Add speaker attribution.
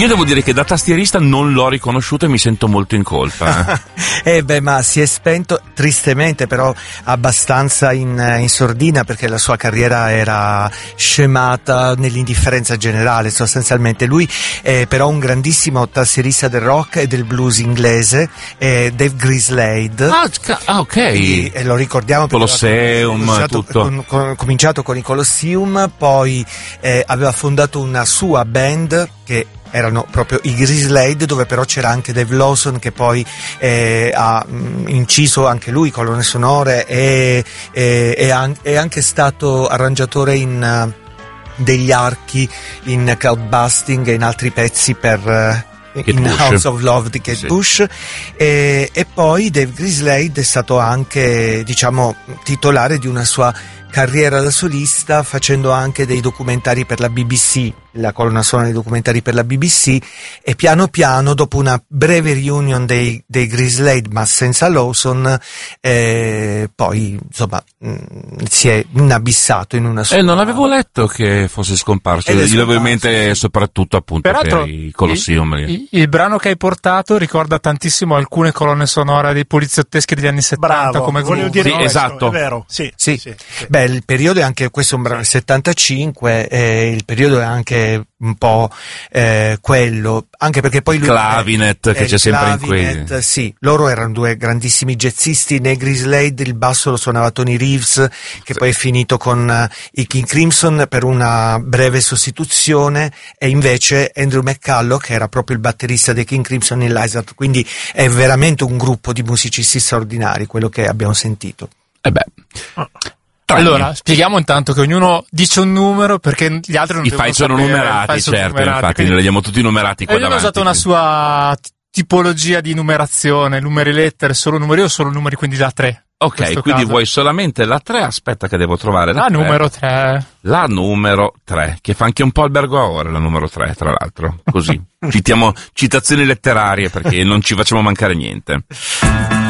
Speaker 1: Io devo dire che da tastierista non l'ho riconosciuto e mi sento molto in colpa.
Speaker 2: Ma si è spento tristemente, però abbastanza in sordina, perché la sua carriera era scemata nell'indifferenza generale sostanzialmente. Lui è però un grandissimo tastierista del rock e del blues inglese, Dave Grislade.
Speaker 1: Ok.
Speaker 2: E lo ricordiamo perché
Speaker 1: Colosseum, tutto.
Speaker 2: Cominciato con i Colosseum, poi aveva fondato una sua band che erano proprio i Grislade, dove però c'era anche Dave Lawson, che poi ha inciso anche lui colonne sonore e è anche stato arrangiatore degli archi in Cloudbusting e in altri pezzi per in House of Love di Kate Bush, e poi Dave Grislade è stato anche, diciamo, titolare di una sua carriera da solista, facendo anche dei documentari per la BBC, la colonna sonora dei documentari per la BBC, e piano piano, dopo una breve reunion dei Grislade ma senza Lawson, poi insomma si è inabissato in una sua...
Speaker 1: non avevo letto che fosse scomparso, io avevo in mente soprattutto appunto
Speaker 3: peraltro,
Speaker 1: per i Colosseum.
Speaker 3: Il brano che hai portato ricorda tantissimo alcune colonne sonore dei poliziotteschi degli anni 70.
Speaker 4: Bravo,
Speaker 3: come
Speaker 4: volevo dire
Speaker 1: sì, esatto.
Speaker 4: È vero, sì.
Speaker 2: Beh, il periodo è anche, questo è un brano del 75, il periodo è anche un po' quello, anche perché poi lui
Speaker 1: Clavinet, che c'è sempre in quelli.
Speaker 2: Sì, loro erano due grandissimi jazzisti. Nei Grislade il basso lo suonava Tony Reeves, che poi è finito con i King Crimson per una breve sostituzione, e invece Andrew McCulloch, che era proprio il batterista dei King Crimson in Lizard. Quindi è veramente un gruppo di musicisti straordinari quello che abbiamo sentito.
Speaker 3: Allora, spieghiamo intanto che ognuno dice un numero, perché gli altri non
Speaker 1: I
Speaker 3: devono
Speaker 1: file sono
Speaker 3: sapere.
Speaker 1: numerati, certo,
Speaker 3: numerati,
Speaker 1: infatti
Speaker 3: quindi
Speaker 1: noi li abbiamo tutti numerati qua
Speaker 3: ognuno ha
Speaker 1: davanti.
Speaker 3: usato una sua tipologia di numerazione, numeri lettere, solo numeri o solo numeri, quindi da 3.
Speaker 1: Ok, quindi vuoi solamente la 3? Aspetta che devo trovare la 3.
Speaker 3: Numero 3.
Speaker 1: La numero 3, che fa anche un po' albergo a ore, la numero 3, tra l'altro. Così, citiamo citazioni letterarie perché non ci facciamo mancare niente.